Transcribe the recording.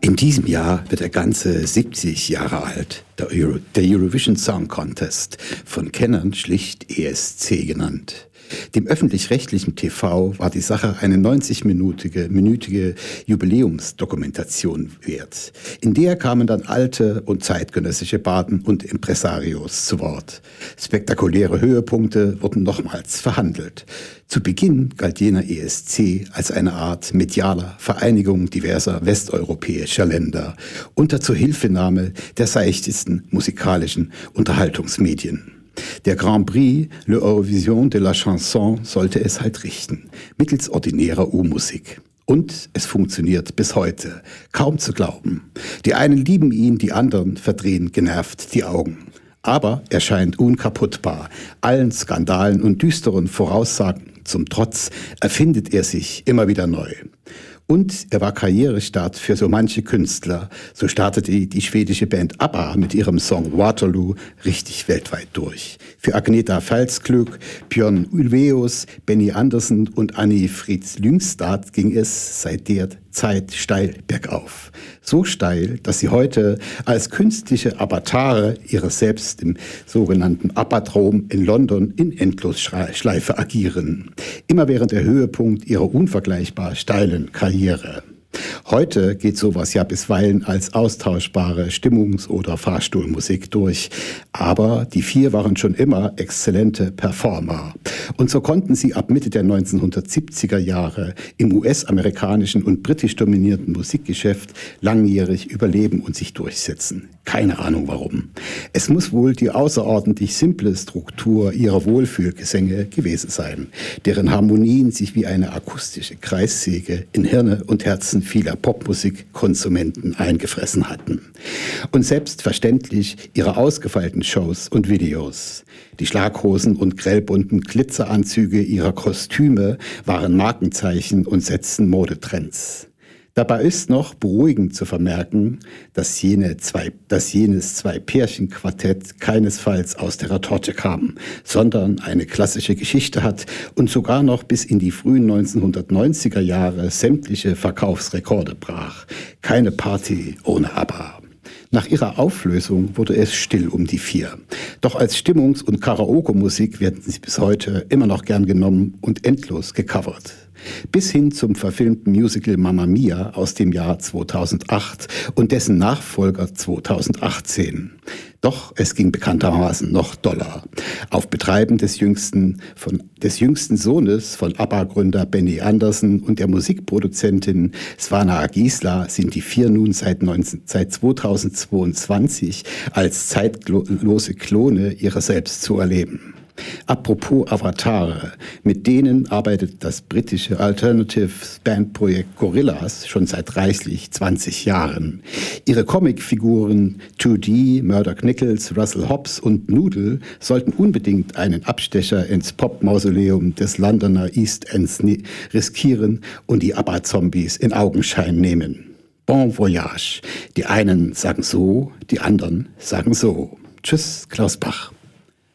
In diesem Jahr wird er ganze 70 Jahre alt. Der Eurovision Song Contest, von Kennern schlicht ESC genannt. Dem öffentlich-rechtlichen TV war die Sache eine 90-minütige Jubiläumsdokumentation wert. In der kamen dann alte und zeitgenössische Baden und Impresarios zu Wort. Spektakuläre Höhepunkte wurden nochmals verhandelt. Zu Beginn galt jener ESC als eine Art medialer Vereinigung diverser westeuropäischer Länder unter Zuhilfenahme der seichtesten musikalischen Unterhaltungsmedien. Der Grand Prix, Le Eurovision de la Chanson, sollte es halt richten, mittels ordinärer U-Musik. Und es funktioniert bis heute. Kaum zu glauben. Die einen lieben ihn, die anderen verdrehen genervt die Augen. Aber er scheint unkaputtbar. Allen Skandalen und düsteren Voraussagen zum Trotz erfindet er sich immer wieder neu. Und er war Karrierestart für so manche Künstler. So startete die schwedische Band ABBA mit ihrem Song Waterloo richtig weltweit durch. Für Agneta Falsklöck, Björn Ulvaeus, Benny Andersson und Annie Fritz Lyngstad ging es seit der Zeit steil bergauf. So steil, dass sie heute als künstliche Avatare ihres selbst im sogenannten Abbadrom in London in Endlosschleife agieren. Immer während der Höhepunkt ihrer unvergleichbar steilen Karriere. Heute geht sowas ja bisweilen als austauschbare Stimmungs- oder Fahrstuhlmusik durch. Aber die vier waren schon immer exzellente Performer. Und so konnten sie ab Mitte der 1970er Jahre im US-amerikanischen und britisch dominierten Musikgeschäft langjährig überleben und sich durchsetzen. Keine Ahnung warum. Es muss wohl die außerordentlich simple Struktur ihrer Wohlfühlgesänge gewesen sein, deren Harmonien sich wie eine akustische Kreissäge in Hirne und Herzen vieler Popmusikkonsumenten eingefressen hatten. Und selbstverständlich ihre ausgefeilten Shows und Videos. Die Schlaghosen und grellbunten Glitzeranzüge ihrer Kostüme waren Markenzeichen und setzten Modetrends. Dabei ist noch beruhigend zu vermerken, dass jenes Zwei-Pärchen-Quartett keinesfalls aus der Retorte kam, sondern eine klassische Geschichte hat und sogar noch bis in die frühen 1990er Jahre sämtliche Verkaufsrekorde brach. Keine Party ohne ABBA. Nach ihrer Auflösung wurde es still um die vier. Doch als Stimmungs- und Karaoke-Musik werden sie bis heute immer noch gern genommen und endlos gecovert. Bis hin zum verfilmten Musical Mamma Mia aus dem Jahr 2008 und dessen Nachfolger 2018. Doch es ging bekanntermaßen noch doller. Auf Betreiben des jüngsten Sohnes von ABBA-Gründer Benny Andersson und der Musikproduzentin Svana Gisla sind die vier nun seit 2022 als zeitlose Klone ihrer selbst zu erleben. Apropos Avatare, mit denen arbeitet das britische Alternative-Bandprojekt Gorillaz schon seit reichlich 20 Jahren. Ihre Comicfiguren 2D, Murdoch Nichols, Russell Hobbs und Noodle sollten unbedingt einen Abstecher ins Pop-Mausoleum des Londoner East Ends riskieren und die ABBA-Zombies in Augenschein nehmen. Bon voyage. Die einen sagen so, die anderen sagen so. Tschüss, Klaus Bach.